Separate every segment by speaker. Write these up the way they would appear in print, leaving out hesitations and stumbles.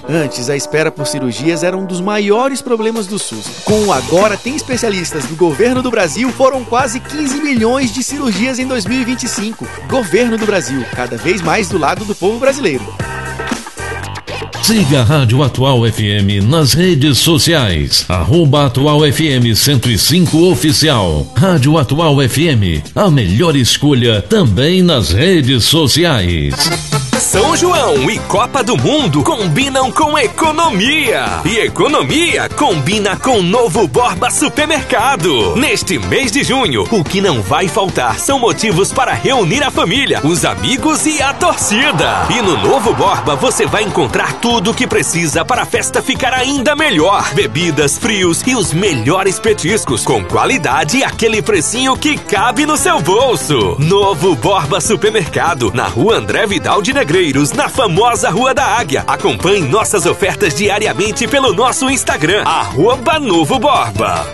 Speaker 1: Antes, a espera por cirurgias era um dos maiores problemas do SUS. Com o Agora Tem Especialistas do Governo do Brasil, foram quase 15 milhões de cirurgias em 2025. Governo do Brasil, cada vez mais do lado do povo brasileiro.
Speaker 2: Siga a Rádio Atual FM nas redes sociais. @Atual FM 105 Oficial. Rádio Atual FM, a melhor escolha também nas redes sociais.
Speaker 3: São João e Copa do Mundo combinam com economia. E economia combina com Novo Borba Supermercado. Neste mês de junho, o que não vai faltar são motivos para reunir a família, os amigos e a torcida. E no Novo Borba você vai encontrar tudo o que precisa para a festa ficar ainda melhor. Bebidas, frios e os melhores petiscos, com qualidade e aquele precinho que cabe no seu bolso. Novo Borba Supermercado, na Rua André Vidal de Negreiros, na famosa Rua da Águia. Acompanhe nossas ofertas diariamente pelo nosso Instagram, @NovoBorba.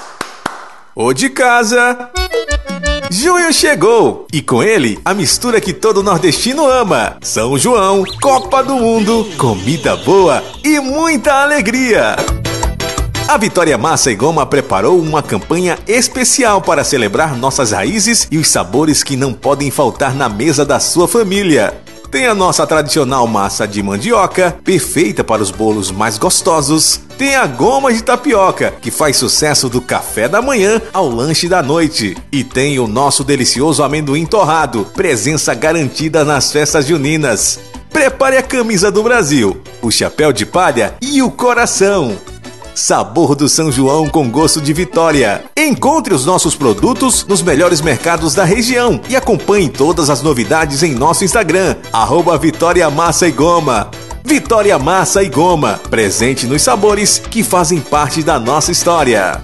Speaker 4: Ô de casa! Junho chegou e com ele a mistura que todo nordestino ama: São João, Copa do Mundo, comida boa e muita alegria. A Vitória Massa e Goma preparou uma campanha especial para celebrar nossas raízes e os sabores que não podem faltar na mesa da sua família. Tem a nossa tradicional massa de mandioca, perfeita para os bolos mais gostosos. Tem a goma de tapioca, que faz sucesso do café da manhã ao lanche da noite. E tem o nosso delicioso amendoim torrado, presença garantida nas festas juninas. Prepare a camisa do Brasil, o chapéu de palha e o coração. Sabor do São João com gosto de Vitória. Encontre os nossos produtos nos melhores mercados da região e acompanhe todas as novidades em nosso Instagram, @Vitória Massa e Goma. Vitória Massa e Goma, presente nos sabores que fazem parte da nossa história.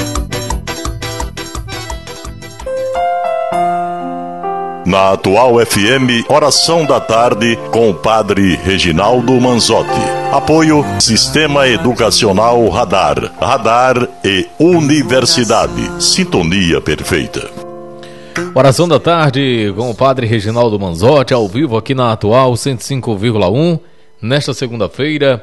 Speaker 5: Na Atual FM, Oração da Tarde com o Padre Reginaldo Manzotti. Apoio Sistema Educacional Radar. Radar e Universidade. Sintonia perfeita.
Speaker 6: Oração da Tarde com o Padre Reginaldo Manzotti, ao vivo aqui na Atual 105,1, nesta segunda-feira,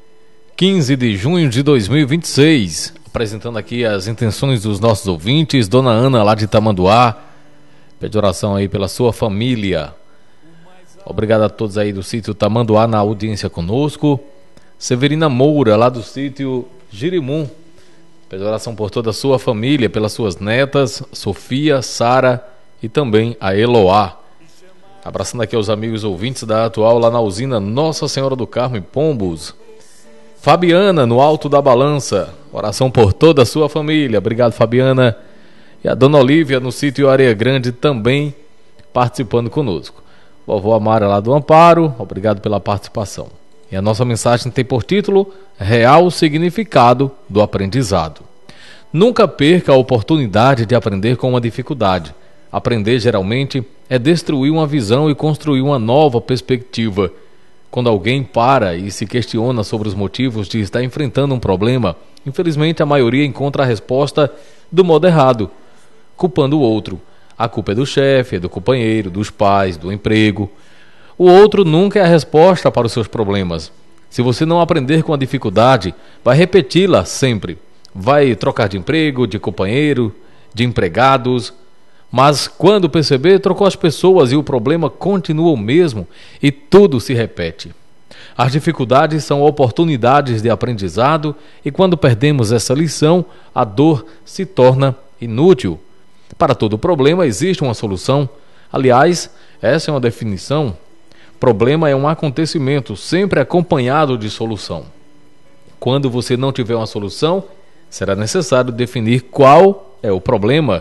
Speaker 6: 15 de junho de 2026. Apresentando aqui as intenções dos nossos ouvintes. Dona Ana, lá de Tamanduá, pede oração aí pela sua família. Obrigado a todos aí do sítio Tamanduá na audiência conosco. Severina Moura, lá do sítio Girimum, pede oração por toda a sua família, pelas suas netas, Sofia, Sara e também a Eloá. Abraçando aqui aos amigos ouvintes da Atual, lá na usina Nossa Senhora do Carmo, em Pombos. Fabiana, no Alto da Balança, oração por toda a sua família. Obrigado, Fabiana. E a Dona Olívia, no sítio Areia Grande, também participando conosco. Vovó Amara, lá do Amparo, obrigado pela participação. E a nossa mensagem tem por título: Real Significado do Aprendizado. Nunca perca a oportunidade de aprender com uma dificuldade. Aprender, geralmente, é destruir uma visão e construir uma nova perspectiva. Quando alguém para e se questiona sobre os motivos de estar enfrentando um problema, infelizmente a maioria encontra a resposta do modo errado, culpando o outro. A culpa é do chefe, é do companheiro, dos pais, do emprego. O outro nunca é a resposta para os seus problemas. Se você não aprender com a dificuldade, vai repeti-la sempre. Vai trocar de emprego, de companheiro, de empregados. Mas quando perceber, trocou as pessoas e o problema continua o mesmo e tudo se repete. As dificuldades são oportunidades de aprendizado e quando perdemos essa lição, a dor se torna inútil. Para todo problema existe uma solução. Aliás, essa é uma definição. Problema é um acontecimento sempre acompanhado de solução. Quando você não tiver uma solução, será necessário definir qual é o problema.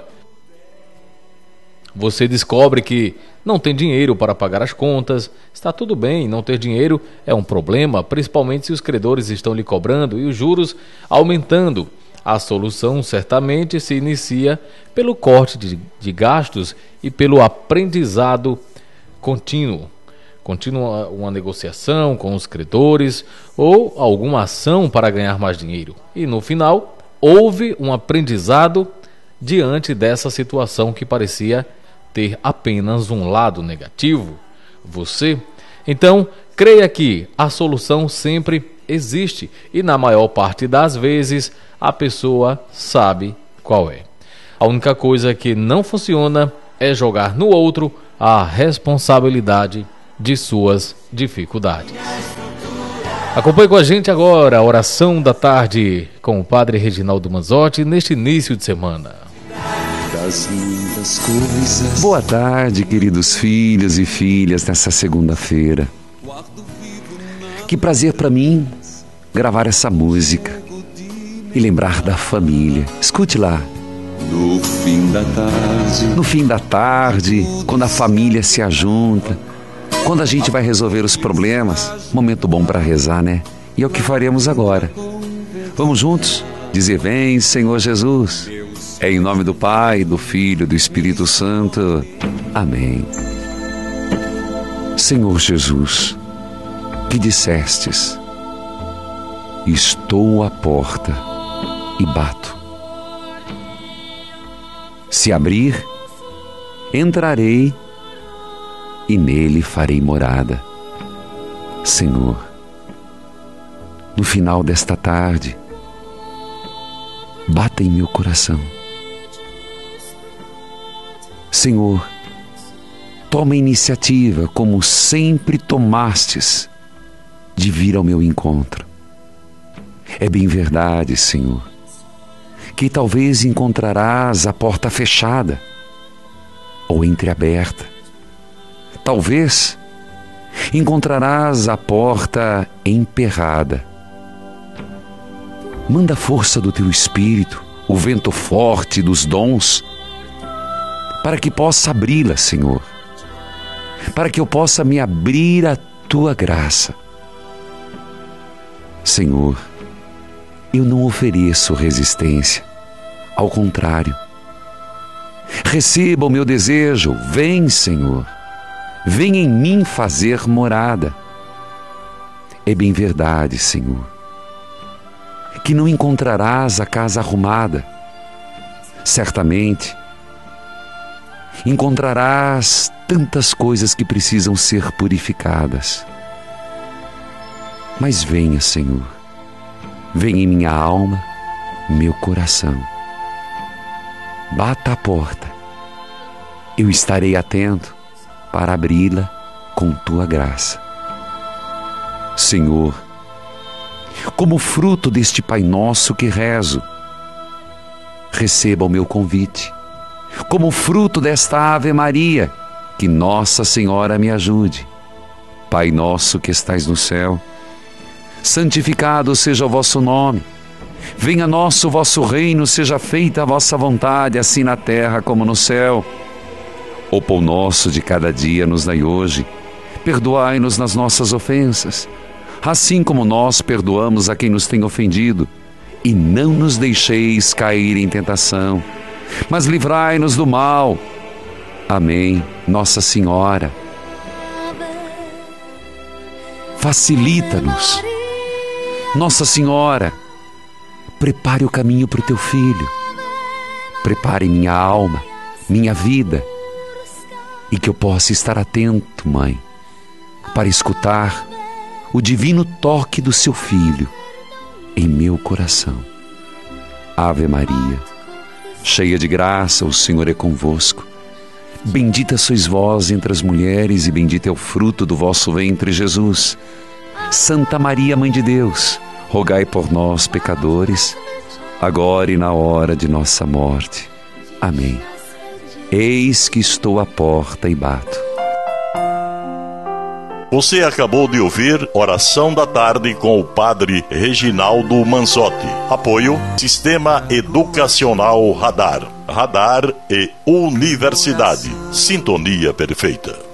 Speaker 6: Você descobre que não tem dinheiro para pagar as contas. Está tudo bem, não ter dinheiro é um problema, principalmente se os credores estão lhe cobrando e os juros aumentando. A solução certamente se inicia pelo corte de gastos e pelo aprendizado contínuo. Continua uma negociação com os credores ou alguma ação para ganhar mais dinheiro. E no final, houve um aprendizado diante dessa situação que parecia ter apenas um lado negativo. Então, creia que a solução sempre existe e na maior parte das vezes a pessoa sabe qual é. A única coisa que não funciona é jogar no outro a responsabilidade de suas dificuldades. Acompanhe com a gente agora a oração da tarde com o Padre Reginaldo Manzotti neste início de semana.
Speaker 7: Das muitas coisas. Boa tarde, queridos filhos e filhas, nessa segunda-feira. Que prazer para mim gravar essa música e lembrar da família. Escute lá. No fim da tarde, quando a família se ajunta, quando a gente vai resolver os problemas, momento bom para rezar, né? E é o que faremos agora. Vamos juntos dizer: vem, Senhor Jesus. É em nome do Pai, do Filho e do Espírito Santo. Amém. Senhor Jesus, que dissestes: estou à porta e bato. Se abrir, entrarei e nele farei morada. Senhor, no final desta tarde, bata em meu coração. Senhor, toma a iniciativa, como sempre tomastes, de vir ao meu encontro. É bem verdade, Senhor, que talvez encontrarás a porta fechada ou entreaberta. Talvez encontrarás a porta emperrada. Manda a força do teu Espírito, o vento forte dos dons, para que possa abri-la, Senhor, para que eu possa me abrir à tua graça. Senhor, eu não ofereço resistência, ao contrário. Receba o meu desejo, vem, Senhor, vem em mim fazer morada. É bem verdade, Senhor, que não encontrarás a casa arrumada. Certamente encontrarás tantas coisas que precisam ser purificadas. Mas venha, Senhor, venha em minha alma, meu coração. Bata a porta, eu estarei atento para abri-la com tua graça. Senhor, como fruto deste Pai Nosso que rezo, receba o meu convite. Como fruto desta Ave Maria, que Nossa Senhora me ajude. Pai nosso que estais no céu, santificado seja o vosso nome. Venha a nós o vosso reino, seja feita a vossa vontade, assim na terra como no céu. O pão nosso de cada dia nos dai hoje. Perdoai-nos nas nossas ofensas, assim como nós perdoamos a quem nos tem ofendido. E não nos deixeis cair em tentação, mas livrai-nos do mal. Amém. Nossa Senhora, facilita-nos. Nossa Senhora, prepare o caminho para o teu filho. Prepare minha alma, minha vida, e que eu possa estar atento, Mãe, para escutar o divino toque do seu Filho em meu coração. Ave Maria, cheia de graça, o Senhor é convosco. Bendita sois vós entre as mulheres e bendito é o fruto do vosso ventre, Jesus. Santa Maria, Mãe de Deus, rogai por nós, pecadores, agora e na hora de nossa morte. Amém. Eis que estou à porta e bato.
Speaker 5: Você acabou de ouvir Oração da Tarde com o Padre Reginaldo Manzotti. Apoio Sistema Educacional Radar. Radar e Universidade. Sintonia perfeita.